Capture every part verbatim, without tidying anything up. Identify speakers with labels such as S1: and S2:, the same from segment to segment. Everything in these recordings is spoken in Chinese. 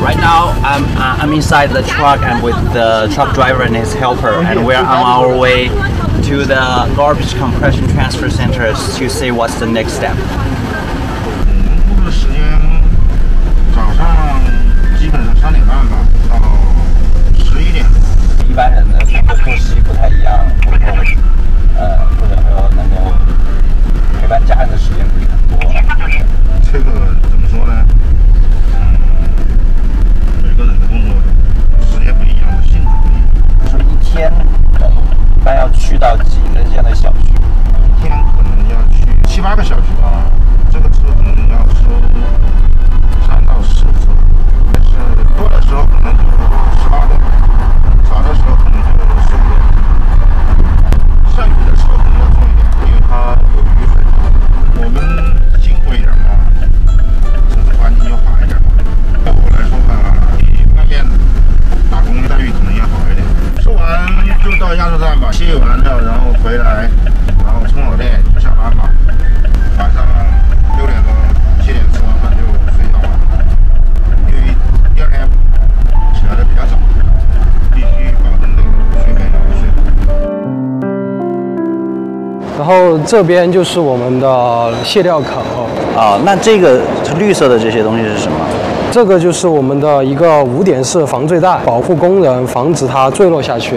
S1: Right now, I'm uh, I'm inside the truck and with the truck driver and his helper, and we're on our way to the garbage compression transfer center to see what's the next step.
S2: 工作时间早上基本上三点半吧，到十一点。
S1: 一般人的作息不太一样，或者呃，或者说能够陪伴家人的时间不是很多。
S2: 这个怎么说呢？嗯，每个人的工作时间不一样，性质不一样。
S1: 是一天可能一般要去到几个这样的小区？
S2: 一天可能要去七八个小区吧。这个车可能要收三到四个车，但是多的时候可能就十八个，少的时候可能就十五个。剩余的车可能要重一点，因为它有雨水。我们辛苦一点嘛，城市环境就好一点。对我来说吧，比外面打工待遇可能要好一点。收完就到压缩站吧，卸完了然后回来，然后充好电就下班吧。晚上六点多七点吃完饭就睡觉了，因为第二天起来的比较早，必须保证这个睡眠要睡。
S3: 然后这边就是我们的卸料口。
S1: 啊，那这个绿色的这些东西是什么？
S3: 这个就是我们的一个五点式防坠带，保护工人，防止它坠落下去。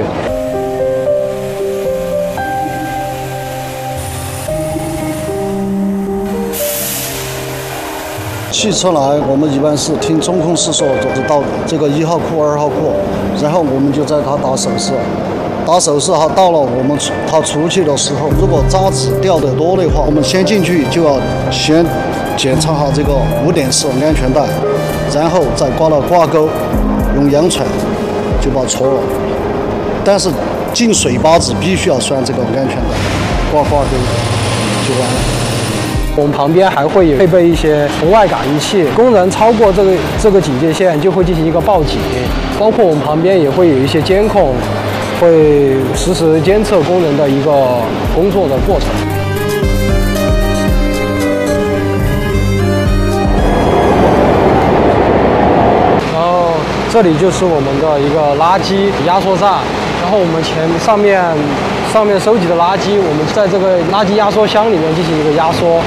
S4: 汽车来，我们一般是听中控室说，就是到这个一号库、二号库，然后我们就在它打手势，打手势哈，到了我们它出去的时候，如果渣子掉得多的话，我们先进去就要先检查好这个五点式安全带，然后再挂到挂钩，用羊铲就把它戳了。但是进水坝子必须要拴这个安全带，挂挂钩就完了。
S3: 我们旁边还会有配备一些红外感应器，工人超过这个这个警戒线就会进行一个报警，包括我们旁边也会有一些监控，会实时监测工人的一个工作的过程。然后这里就是我们的一个垃圾压缩站，然后我们前上面上面收集的垃圾，我们在这个垃圾压缩箱里面进行一个压缩。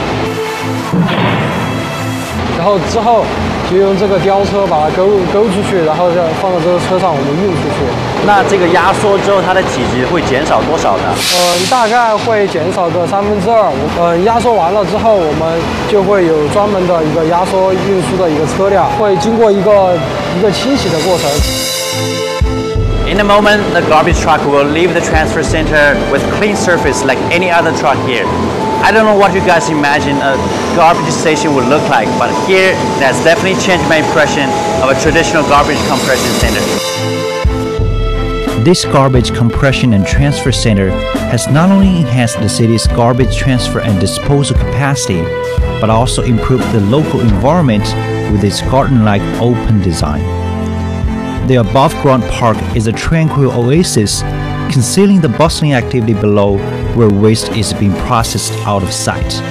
S3: 然后之后就用这个吊车把它勾勾出去，然后再放到这个车上，我们运出去。
S1: 那这个压缩之后，它的体积会减少多少呢？
S3: 嗯，大概会减少个三分之二。嗯，压缩完了之后，我们就会有专门的一个压缩运输的一个车辆，会经过一个一个清洗的过程。
S1: In a moment, the garbage truck will leave the transfer center with clean surface like any other truck here. I don't know what you guys imagine a garbage station would look like, but here, that's definitely changed my impression of a traditional garbage compression center. This garbage compression and transfer center has not only enhanced the city's garbage transfer and disposal capacity, but also improved the local environment with its garden-like open design. The above-ground park is a tranquil oasis, concealing the bustling activity below where waste is being processed out of sight.